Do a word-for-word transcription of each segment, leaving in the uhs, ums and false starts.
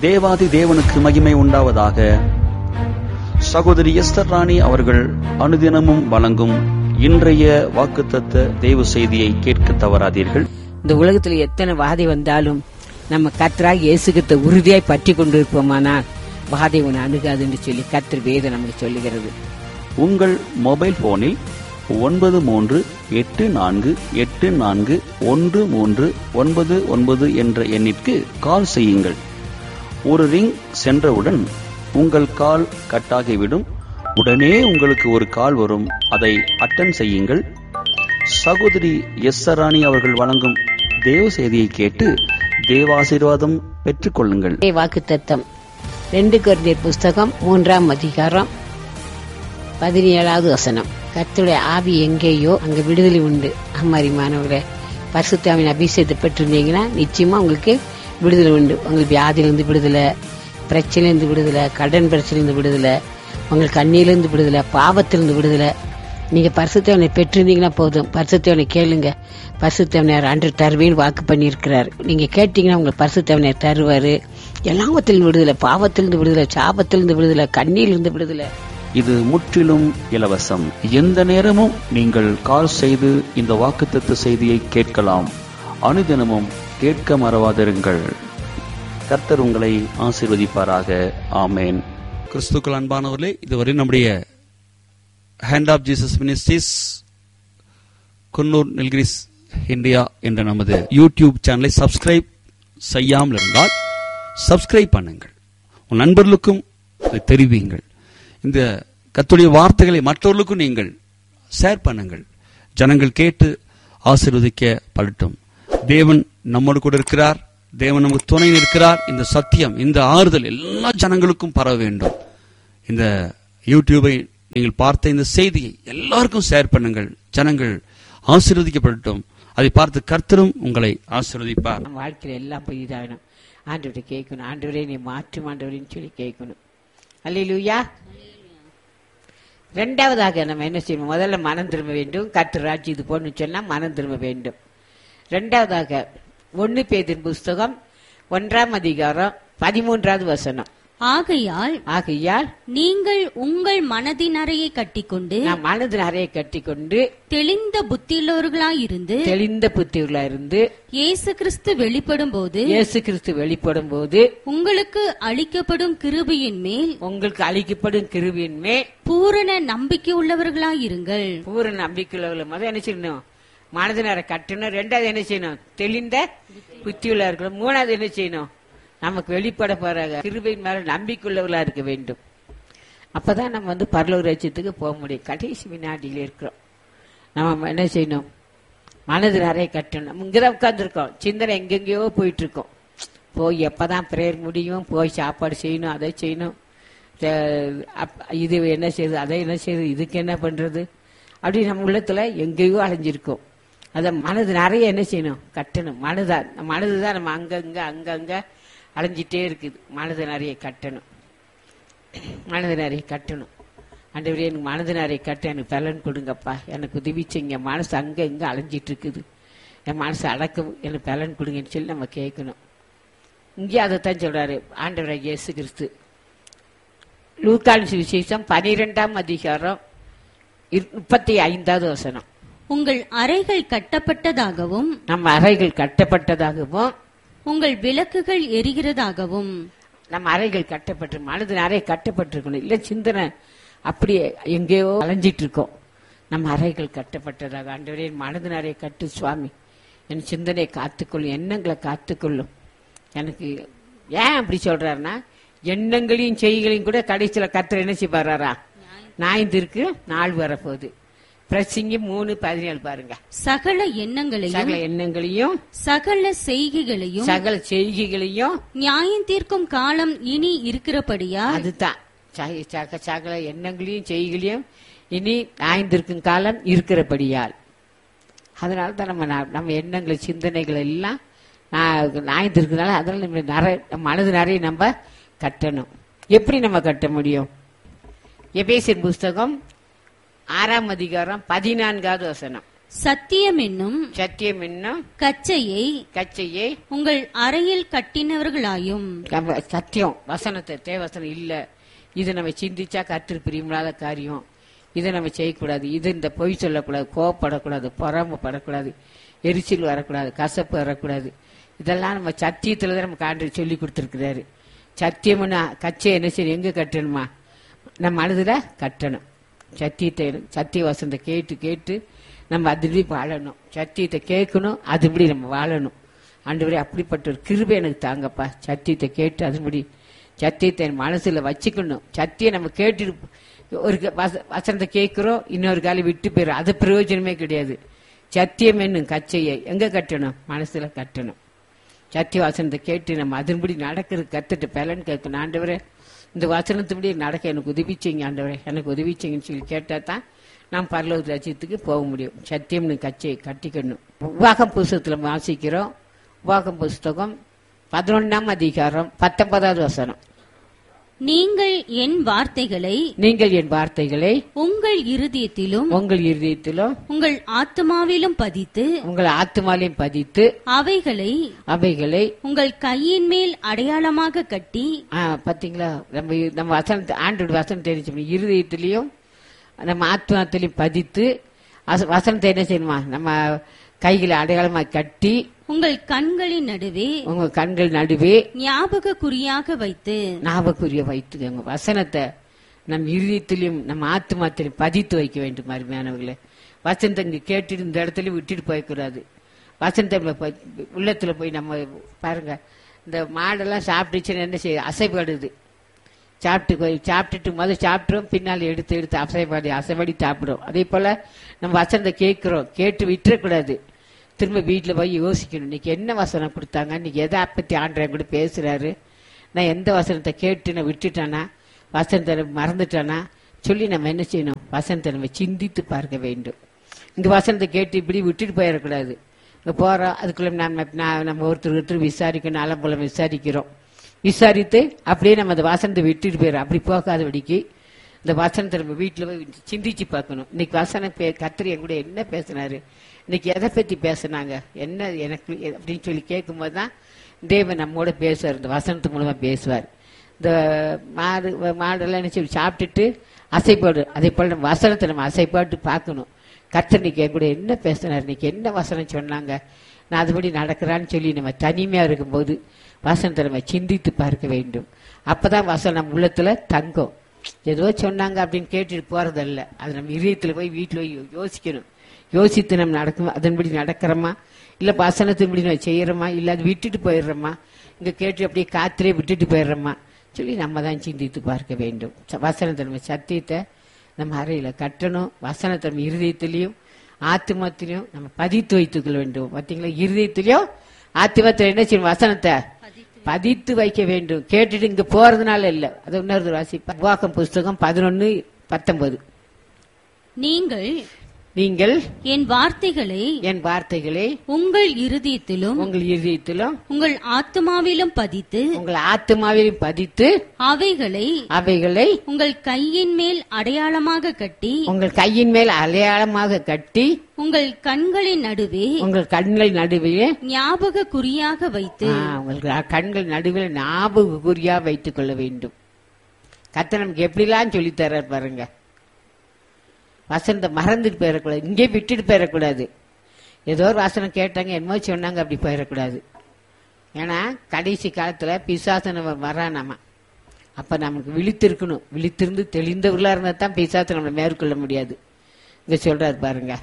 தேவாதி தேவனுக்கு மகிமை உண்டாவதாக. சகோதரி எஸ்தர் ராணி அவர்கள் அனுதினமும் வழங்கும் இன்றைய வாக்குத்தத்த தேவ செய்தியை கேட்க தவறாதீர்கள். இந்த உலகத்துல எத்தனை வாதை வந்தாலும் நம்ம கர்த்தராகிய இயேசு கிறிஸ்துவை உறுதியாய் பற்றி கொண்டிருப்போமானால் வாதை உன்னை அணுகாது என்று சொல்லி கர்த்தர் வேதம் நமக்கு சொல்லுகிறது. உங்கள் மொபைல் போனில் ஒன்பது மூன்று எட்டு நான்கு எட்டு நான்கு ஒன்று மூன்று ஒன்பது ஒன்பது என்ற எண்ணிற்கு கால் செய்யுங்கள். ஒரு ரிங் சென்றவுடன் உங்கள் கால் கட்டாகிவிடும். உடனே உங்களுக்கு ஒரு கால் வரும். அதை அட்டன் செய்யுங்கள். சகோதரி எஸ்தர் ராணி அவர்கள் வழங்கும் தேவ செய்தியை கேட்டு தேவாசீர்வாதம் பெற்றுக் கொள்ளுங்கள். வாக்குத்தத்தம் ரெண்டு கொரிந்தியர் புஸ்தகம் மூன்றாம் அதிகாரம் பதினேழாவது வசனம். கர்த்தருடைய ஆவி எங்கேயோ அங்க விடுதலை உண்டு. அம்மாரி மாணவர்களே, பரிசுத்தாவின் அபிஷேகத்தை பெற்றிருந்தீங்கன்னா நிச்சயமா உங்களுக்கு விடுதலை உண்டு. உங்களுக்கு வியாதியிலிருந்து விடுதலை, பிரச்சனையிலிருந்து விடுதலை, கடன் பிரச்சனையிலிருந்து விடுதலை, உங்களுக்கு கண்ணியிலிருந்து விடுதலை, பாவத்திலிருந்து விடுதலை. நீங்க பரிசுத்தவனை பெற்றிருந்தீங்கன்னா போதும். பரிசுத்தவனை கேளுங்க. பரிசுத்தவனையார் அன்று தருவேன்னு வாக்கு பண்ணியிருக்கிறார். நீங்க கேட்டீங்கன்னா உங்களுக்கு பரிசுத்தவனையார் தருவாரு. எல்லாவத்திலிருந்து விடுதலை, பாவத்திலிருந்து விடுதலை, சாபத்திலிருந்து விடுதலை, கண்ணியிலிருந்து விடுதலை. இது முற்றிலும் இலவசம். எந்த நேரமும் நீங்கள் கால் செய்து இந்த வாக்குத்தத்த செய்தியை கேட்கலாம். அனுதினமும் கேட்க மறவாதிருங்கள். கர்த்தர் உங்களை ஆசீர்வதிப்பாராக. ஆமேன். கிறிஸ்துக்கள் அன்பானவர்களே, இதுவரை நம்முடைய hand of Jesus ministries Coonoor Nilgiris India என்ற நமது யூடியூப் சேனலை சப்ஸ்கிரைப் செய்யாமல் இருந்தால் சப்ஸ்கிரைப் பண்ணுங்கள். உன் நண்பர்களுக்கும் இதை தெரிவியுங்கள். இந்த கர்த்தருடைய வார்த்தைகளை மற்றவர்களுக்கும் நீங்கள் ஷேர் பண்ணுங்கள். ஜனங்கள் கேட்டு ஆசீர்வதிக்க படட்டும். தேவன் நம்மோடு கூட இருக்கிறார். தேவன் நமக்கு துணை இருக்கிறார். இந்த சத்தியம், இந்த ஆறுதல் எல்லா ஜனங்களுக்கும் பரவ வேண்டும். இந்த யூடியூபை நீங்கள் பார்த்த இந்த செய்தியை எல்லாருக்கும் ஷேர் பண்ணுங்கள். ஜனங்கள் ஆசீர்வதிக்கப்படட்டும். அதை பார்த்து கர்த்தரும் உங்களை ஆசீர்வதிப்பார். வாழ்க்கையில எல்லாம் போய் இதாகணும். ஆண்டவரை கேட்கணும். ஆண்டவரே நீ மாற்றும் ஆண்டவரின்னு சொல்லி கேட்கணும். அல்லேலூயா. ரெண்டாவதாக நம்ம என்ன செய்யணும்? முதல்ல மனம் திரும்ப வேண்டும். கர்த்தர் ராஜ்யம் இது போன்னு சொன்னா மனம் திரும்ப வேண்டும். ரெண்டாவதாக ஒன்னு பேதின் புஸ்தகம் ஒன்றாம் அதிகாரம் பதிமூன்றாவது வசனம். ஆகையால் ஆகையால் நீங்கள் உங்கள் மனதின் அறையை கட்டிக்கொண்டு மனதின் அறையை கட்டிக்கொண்டு தெளிந்த புத்தியுள்ளவர்களாயிருந்து தெளிந்த புத்தியுள்ளா இருந்து இயேசு கிறிஸ்து வெளிப்படும் போது இயேசு கிறிஸ்து வெளிப்படும் போது உங்களுக்கு அளிக்கப்படும் கிருபையின் மேல் உங்களுக்கு அளிக்கப்படும் கிருபையின் மேல் பூரண நம்பிக்கை உள்ளவர்களாயிருங்கள். பூரண நம்பிக்கை உள்ளவர்கள் முதல் என்ன செய்யணும்? மனதின் அறை கட்டணும். ரெண்டாவது என்ன செய்யணும்? தெளிந்த புத்தியுள்ளா இருக்கணும். மூணாவது என்ன செய்யணும்? நமக்கு வெளிப்பட போற கிருபையின் மேல நம்பிக்கையுள்ளவர்களா இருக்க வேண்டும். அப்பதான் நம்ம வந்து பரலோக ராஜ்யத்துக்கு போக முடியும். கடைசி வினாடியில இருக்கிறோம். நம்ம என்ன செய்யணும்? மனது நிறைய கட்டணும். இங்கதான் உட்கார்ந்து இருக்கோம். சிந்தனை எங்கெங்கயோ போயிட்டு இருக்கோம். போய் எப்பதான் பிரேயர் முடியும், போய் சாப்பாடு செய்யணும், அதை செய்யணும், இது என்ன செய்யுது, அதை என்ன செய்யுது, இதுக்கு என்ன பண்றது, அப்படி நம்ம உள்ளத்துல எங்கேயோ அலைஞ்சிருக்கோம். அத மனது நிறைய என்ன செய்யணும்? கட்டணும். மனதான் மனதுதான் நம்ம அங்கங்க அங்கங்க அலைஞ்சிட்டே இருக்குது. மனது நிறைய கட்டணும். மனது நிறைய கட்டணும். ஆண்டவரே எனக்கு மனது நிறைய கட்ட எனக்கு பலன் கொடுங்கப்பா, எனக்கு உதவி செய்யுங்க. மனசு அங்க இங்க அலைஞ்சிட்டு இருக்குது, என் மனசு அடக்க எனக்கு பலன் கொடுங்கன்னு சொல்லி நம்ம கேட்கணும். இங்கே அதைத்தான் சொல்றாரு ஆண்டவராகிய இயேசு கிறிஸ்து. லூக்கான் சுவிசேஷம் பனிரெண்டாம் அதிகாரம் முப்பத்தி ஐந்தாவது வசனம். உங்கள் அறைகள் கட்டப்பட்டதாகவும் நம்ம அறைகள் கட்டப்பட்டதாகவும் உங்கள் விளக்குகள் எரிகிறதாகவும். நம்ம அறைகள் கட்டப்பட்டு மனது அறை கட்டப்பட்டிருக்கணும். இல்ல சிந்தனை அப்படியே எங்கேயோ அலைஞ்சிட்டு இருக்கோம். நம்ம அறைகள் கட்டப்பட்டதாக. ஆண்டவரே மனது அறையை கட்டு சுவாமி, என் சிந்தனையை காத்துக்கொள்ளும், எண்ணங்களை காத்துக்கொள்ளும். எனக்கு ஏன் அப்படி சொல்றாருன்னா, எண்ணங்களையும் செய்களையும் கூட கடைசியில கர்த்தர் என்ன செய்வாரா? நாய்ந்திருக்கு நாள் வரப்போகுது. பிரசிங்க மூணு பதினேழு பாருங்க. சகல எண்ணங்களையும் சகல எண்ணங்களையும் சகல செய்கைகளையும் சகல செய்கைகளையும் நியாயம் தீர்க்கும் காலம் இனி இருக்கிறபடியா. அதுதான் சகல எண்ணங்களையும் செய்களையும் இனி நியாயம் தீர்க்கும் காலம் இருக்கிறபடியால். அதனால தான் நம்ம நம்ம எண்ணங்கள் சிந்தனைகள் எல்லாம் நியாயம் தீர்க்கிறதுனால அதனால நம்ம நிறைய மனது நிறைய நம்ம கட்டணும். எப்படி நம்ம கட்ட முடியும்? எபேசியர் புஸ்தகம் ஆறாம் அதிகாரம் பதினான்காவது வசனம். சத்தியம் என்னும் சத்தியம் என்னும் கச்சையை கச்சையை உங்கள் அறையில் கட்டினவர்களாயும். நம்ம சத்தியம் வசனத்தை தேவசனம் இல்ல, இது நம்ம சிந்திச்சா கர்த்தர் பிரியமில்லாத காரியம், இதை நம்ம செய்யக்கூடாது, இது இந்த பொய் சொல்லக்கூடாது, கோவப்படக்கூடாது, பொறாமப்படக்கூடாது, எரிச்சல் வரக்கூடாது, கசப்பு வரக்கூடாது. இதெல்லாம் நம்ம சத்தியத்துலதான் நமக்கு ஆண்டவர் சொல்லி கொடுத்துருக்கிறாரு. சத்தியம்னா கச்சை என்ன செய்யணும், எங்க கட்டணுமா, நம்ம மனதுல கட்டணும். சத்தியத்தை சத்திய வசனத்தை கேட்டு கேட்டு நம்ம அதுபடி வாழணும். சத்தியத்தை கேட்கணும், அதுபடி நம்ம வாழணும். ஆண்டவரே அப்படிப்பட்ட ஒரு கிருபை எனக்கு தாங்கப்பா. சத்தியத்தை கேட்டு அதுபடி சத்தியத்தை மனசுல வச்சுக்கணும். சத்தியம் நம்ம கேட்டு ஒரு வசனத்தை கேட்கிறோம், இன்னொரு காலம் விட்டு போயிடும், அது பிரயோஜனமே கிடையாது. சத்தியம் என்னும் கச்சையை எங்க கட்டணும், மனசுல கட்டணும். சத்திய வசனத்தை கேட்டு நம்ம அதன்படி நடக்கிறது கத்துட்டு பலன் கேட்கணும். ஆண்டவரே இந்த வசனத்துபடி நடக்க எனக்கு உதவி செய்யுங்க ஆண்டவரே, எனக்கு உதவி செய்யுங்கன்னு சொல்லி கேட்டா தான் நாம் பரலோக ராஜ்யத்துக்கு போக முடியும். சத்தியம்னு கச்சையை கட்டிக்கணும். உபாகம் புஸ்தகத்துல வாசிக்கிறோம். உபாகம் புஸ்தகம் பதினொன்னாம் அதிகாரம் பத்தொன்பதாவது வசனம். நீங்கள் என் வார்த்தைகளை நீங்கள் என் வார்த்தைகளை உங்கள் இருதயத்திலும் உங்கள் இருதயத்திலும் உங்கள் ஆத்மாவிலும் பதித்து உங்கள் ஆத்மாலையும் பதித்து அவைகளை அவைகளை உங்கள் கையின் மேல் அடையாளமாக கட்டி. பாத்தீங்களா, நம்ம நம்ம வசனத்தை ஆண்டோட வசனம் தெரிஞ்சு இருதயத்திலையும் நம்ம ஆத்மாத்திலையும் பதித்து வசனத்தை என்ன செய்யணுமா, நம்ம கைகளை அடையாளமா கட்டி உங்கள் கண்களின் நடுவே உங்க கண்கள் நடுவே ஞாபக குறியாக வைத்து ஞாபகக்குரிய வைத்துக்கோங்க. வசனத்தை நம் இருதயத்திலையும் நம்ம ஆத்மாத்திலையும் பதித்து வைக்க வேண்டும். அருமையானவர்களே, வசனத்தை இங்க கேட்டுட்டு இந்த இடத்துல விட்டுட்டு போயக்கூடாது. வசனத்தை உள்ளத்துல போய் நம்ம பாருங்க, இந்த மாடெல்லாம் சாப்பிட்டுச்சுன்னு என்ன செய்ய அசைப்படுது. சாப்பிட்டு சாப்பிட்டுட்டு முதல் சாப்பிட்றோம், பின்னால் எடுத்து எடுத்து அசைப்பாடி அசைப்பாடி சாப்பிடும். அதே போல நம்ம வசனத்தை கேட்கிறோம், கேட்டு விட்டுறக்கூடாது. திரும்ப வீட்டுல போய் யோசிக்கணும், இன்னைக்கு என்ன வசனம் கொடுத்தாங்க, இன்னைக்கு எதை பத்தி ஆண்டவன் கூட பேசுறாரு, நான் எந்த வசனத்தை கேட்டு நான் விட்டுட்டானா, வசனத்தை மறந்துட்டானா சொல்லி நம்ம என்ன செய்யணும், வசனத்தை நம்ம சிந்தித்து பார்க்க வேண்டும். இங்க வசனத்தை கேட்டு இப்படி விட்டுட்டு போயிடக்கூடாது. இங்க போறோம், அதுக்குள்ள நம்ம நம்ம ஒருத்தர் ஒருத்தர் விசாரிக்கணும், அலம்புலம் விசாரிக்கிறோம். விசாரித்து அப்படியே நம்ம அந்த வசனத்தை விட்டுட்டு போயிடும். அப்படி போகாதபடிக்கு இந்த வசனத்தை நம்ம வீட்டுல போய் சிந்திச்சு பார்க்கணும். இன்னைக்கு வசனம் கர்த்தர் என் கூட என்ன பேசினாரு, இன்னைக்கு எதை பத்தி பேசினாங்க, என்ன எனக்கு அப்படின்னு சொல்லி கேட்கும் போதுதான் தேவன் நம்மோட பேசுவார், இந்த வசனத்து மூலமா பேசுவார். இந்த மாடு மாடெல்லாம் என்ன சொல்லி சாப்பிட்டுட்டு அசைப்பாடு, அதே போல நம்ம வசனத்தை நம்ம அசைப்பாட்டு பார்க்கணும். கர்த்தர் இன்னைக்கு என் கூட என்ன பேசினார், இன்னைக்கு என்ன வசனம் சொன்னாங்க, நான் அதுபடி நடக்கிறான்னு சொல்லி நம்ம தனிமையா இருக்கும்போது வசனத்தை நம்ம சிந்தித்து பார்க்க வேண்டும். அப்பதான் வசனம் நம்ம உள்ளத்துல தங்கும். ஏதோ சொன்னாங்க அப்படின்னு கேட்டுட்டு போறதல்ல, அது நம்ம இதயத்துல போய் வீட்டுல போய் யோசிக்கணும். யோசித்து நம்ம நடக்கும் அதன்படி நடக்கிறோமா, இல்ல வசனத்தின்படி நம்ம செய்யறோமா, இல்ல அது விட்டுட்டு போயிடுறோமா, இங்க கேட்டு அப்படியே காத்திலே விட்டுட்டு போயிடுறோமா சொல்லி நம்ம தான் சிந்தித்து பார்க்க வேண்டும். வசனத்தை நம்ம சத்தியத்தை நம்ம அறையில கட்டணும். வசனத்தை நம்ம இருதயத்திலையும் ஆத்மத்திலையும் நம்ம பதித்து வைத்துக் கொள்ள வேண்டும். பாத்தீங்களா, இருதயத்திலையும் ஆத்மத்தில என்ன செய்யணும், வசனத்தை பதித்து வைக்க வேண்டும். கேட்டுட்டு இங்க போறதுனால இல்ல. அது இன்னொரு வாசிப்பா, உபாகம் புஸ்தகம் பதினொன்னு பத்தொன்பது. நீங்கள் நீங்கள் என் வார்த்தைகளை என் வார்த்தைகளை உங்கள் இருதயத்திலும் உங்கள் இருதயத்திலும் உங்கள் ஆத்மாவிலும் பதித்து உங்கள் ஆத்மாவிலும் பதித்து அவைகளை அவைகளை உங்கள் கையின் மேல் அடையாளமாக கட்டி உங்கள் கையின் மேல் அடையாளமாக கட்டி உங்கள் கண்களின் நடுவே உங்கள் கண்கள் நடுவே ஞாபக குறியாக வைத்து உங்கள் கண்கள் நடுவில் ஞாபக குறியா வைத்துக் கொள்ள வேண்டும். கர்த்தர் நமக்கு எப்படிலாம் சொல்லி தர பாருங்க. வசனத்தை மறந்துட்டு போயிடக்கூடாது, இங்கே விட்டுட்டு போயிடக்கூடாது. ஏதோ ஒரு வசனம் கேட்டாங்க என்னமோ சொன்னாங்க அப்படி போயிடக்கூடாது. ஏன்னா கடைசி காலத்துல பிசாசு வரானாமா, அப்ப நமக்கு விழித்திருக்கணும். விழித்திருந்து தெளிந்தவர்களா இருந்தா தான் பிசாசு நம்மளை மேற்கொள்ள முடியாது. இங்க சொல்றாரு பாருங்க,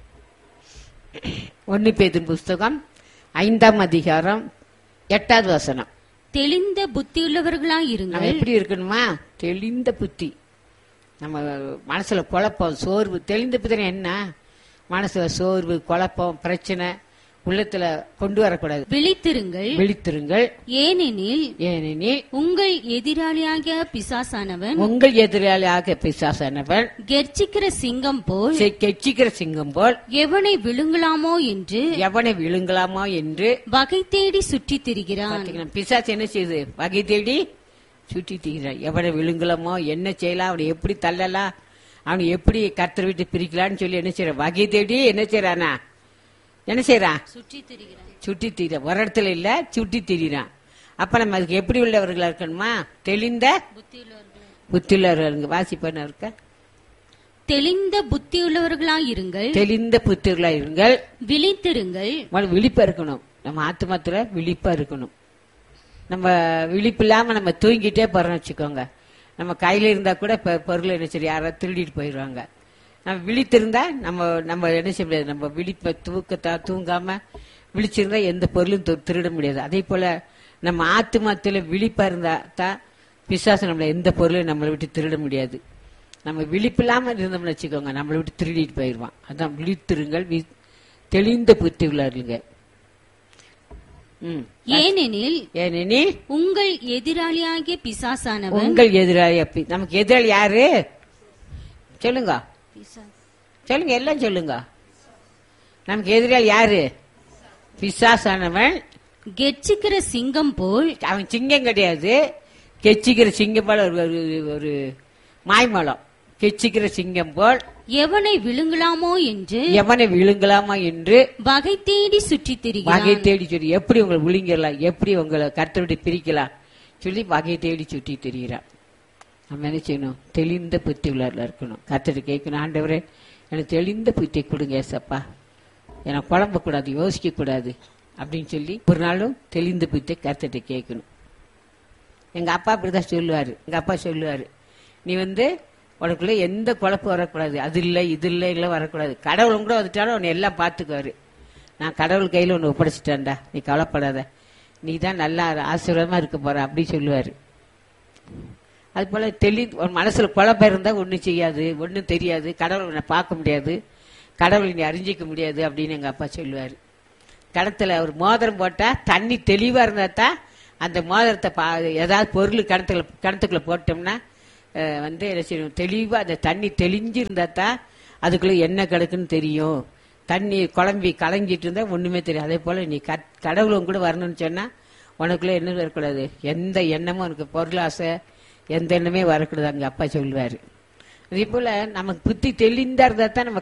ஒன்னு பேதுரு புஸ்தகம் ஐந்தாம் அதிகாரம் எட்டாவது வசனம். தெளிந்த புத்தியுள்ளவர்களாய் இருங்கள். நம்ம எப்படி இருக்கணுமா, தெளிந்த புத்தி. நம்ம மனசுல குழப்பம் சோர்வு, தெளிந்த புத்தி என்ன, மனசுல சோர்வு குழப்பம் பிரச்சனை உள்ளத்துல கொண்டு வரக்கூடாது. விழித்திருங்கள் விழித்திருங்கள் ஏனெனில் ஏனெனில் உங்கள் எதிராளியாகிய பிசாசானவன் உங்கள் எதிராளியாக பிசாசானவன் கெர்ச்சிக்கிற சிங்கம் போல் கெச்சிக்கிற சிங்கம் போல் எவனை விழுங்கலாமோ என்று எவனை விழுங்கலாமோ என்று வகை தேடி சுற்றி திரிகிறான். பிசாசு என்ன செய்யுது, வகை தேடி சுற்றி திரிகிறான். எவனை விழுங்கலாமோ, என்ன செய்யலாம், அவனை எப்படி தள்ளலாம் அவன் எப்படி கர்த்தர் விட்டு பிரிக்கலான்னு சொல்லி என்ன செய்யறான்? வகை தேடி என்ன செய்யறானா? என்ன செய்யறான்? சுற்றி திரிகிறான். சுட்டி திரியா ஒரு இடத்துல இல்ல, சுட்டி திரிறான். அப்ப நம்ம அதுக்கு எப்படி உள்ளவர்களா இருக்கணுமா? தெளிந்த புத்தியுள்ளவர்கள். வாசிப்பன இருக்க தெளிந்த புத்தியுள்ளவர்களாயிருங்கள். தெளிந்த புத்தியுள்ளவர்கள் விழித்திருங்கள். முதல்ல விழிப்பா இருக்கணும். நம்ம ஆத்மாத்துல விழிப்பா இருக்கணும். நம்ம விழிப்பு இல்லாம நம்ம தூங்கிட்டே போறோம்னு வச்சுக்கோங்க, நம்ம கையில இருந்தா கூட பொருள் என்ன சரி யாராவது திருடிட்டு போயிடுவாங்க. நம்ம விழித்திருந்தா நம்ம நம்ம என்ன செய்ய முடியாது. நம்ம விழிப்ப தூக்கத்தா தூங்காம விழிச்சிருந்தா எந்த பொருளும் திருட முடியாது. அதே போல நம்ம ஆத்மாத்துல விழிப்பா இருந்தா தான் பிசாசு நம்மள எந்த பொருளும் நம்மளை விட்டு திருட முடியாது. நம்ம விழிப்பு இல்லாம இருந்தோம்னு வச்சுக்கோங்க, நம்மளை விட்டு திருடிட்டு போயிடுவான். அதான் விழித்திருங்கள், தெளிந்த புத்தி உள்ளாருங்க. ஏனெனில் ஏனெனில் உங்கள் எதிராளியாகிய பிசாசானவன். உங்கள் எதிராளி. நமக்கு எதிராளி யாரு சொல்லுங்க, சொல்லுங்க, எல்லாம் சொல்லுங்க. நமக்கு எதிராளி யாரு? பிசாசானவன். கெச்சிக்கிற சிங்கம் போல். அவன் சிங்கம் கிடையாது, கெச்சிக்கிற சிங்கம் போல ஒரு மாய்மலம். கெச்சிக்கிற சிங்கம் போல் எவனை விழுங்கலாமோ என்று எவனை விழுங்கலாமா என்று வகை தேடி சுற்றி திரிகிறான். வகை தேடி சொல்லி எப்படி உங்களை விழுங்கலாம், எப்படி உங்களை கர்த்தரை பிரிக்கலாம் சொல்லி வகை தேடி சுற்றி திரிகிறான். நம்ம என்ன செய்யணும்? தெளிந்த புத்தி உள்ளார்ல இருக்கணும். கர்த்தரை கேட்கணும், ஆண்டவரே எனக்கு தெளிந்த புத்தி கொடுங்க ஏசப்பா, எனக்கு குழம்ப கூடாது, யோசிக்க கூடாது அப்படின்னு சொல்லி ஒரு நாளும் தெளிந்த புத்தி கர்த்தரை கேட்கணும். எங்க அப்பா அப்படிதான் சொல்லுவாரு. எங்க அப்பா சொல்லுவாரு, நீ வந்து உனக்குள்ள எந்த குழப்பம் வரக்கூடாது, அது இல்லை இது இல்லை இல்லை வரக்கூடாது. கடவுளும் கூட வந்துட்டாலும் அவனை எல்லாம் பார்த்துக்குவாரு. நான் கடவுள் கையில் ஒன்று ஒப்படைச்சிட்டேன்டா, நீ கவலைப்படாத, நீ தான் நல்லா ஆசீர்வாதமா இருக்க போற அப்படி சொல்லுவாரு. அது போல தெளி ஒரு மனசுல குழப்பம் இருந்தா ஒன்றும் செய்யாது, ஒன்றும் தெரியாது, கடவுளை பார்க்க முடியாது, கடவுளை நீ அறிஞ்சிக்க முடியாது அப்படின்னு எங்க அப்பா சொல்லுவாரு. கிணத்துல ஒரு மோதிரம் போட்டா தண்ணி தெளிவா இருந்தா தான் அந்த மோதிரத்தை பா ஏதாவது பொருள் கிணத்துல கிணத்துக்குள்ள போட்டோம்னா வந்து என்ன செய்யணும்? தெளிவா அந்த தண்ணி தெளிஞ்சு இருந்தா தான் அதுக்குள்ள என்ன கிடக்குன்னு தெரியும். தண்ணி குழம்பி கலங்கிட்டு இருந்தா ஒண்ணுமே தெரியும். அதே போல நீ கடவுளும் கூட வரணும்னு சொன்னா உனக்குள்ள என்ன வரக்கூடாது, எந்த எண்ணமும் உனக்கு பொருளாசை எந்த எண்ணமே வரக்கூடாது அங்க அப்பா சொல்லுவாரு. அதே போல நமக்கு புத்தி தெளிந்தா இருந்தா தான் நம்ம